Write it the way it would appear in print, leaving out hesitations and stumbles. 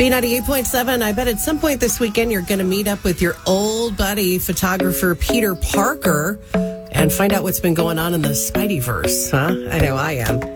B98.7, I bet at some point this weekend you're going to meet up with your old buddy, photographer Peter Parker, and find out what's been going on in the Spideyverse, huh? I know I am.